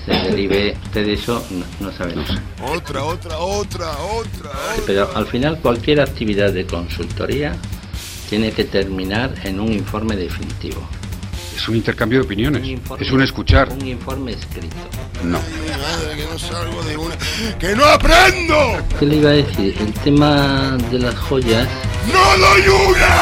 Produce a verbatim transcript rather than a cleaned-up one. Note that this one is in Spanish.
se derive de eso, no, no sabemos. Otra, otra, otra, otra, otra. Pero al final cualquier actividad de consultoría tiene que terminar en un informe definitivo. Es un intercambio de opiniones, Un informe, es un escuchar. Un informe escrito. No. Madre, que no salgo de una... ¡Que no aprendo! ¿Qué le iba a decir? El tema de las joyas... ¡No doy una!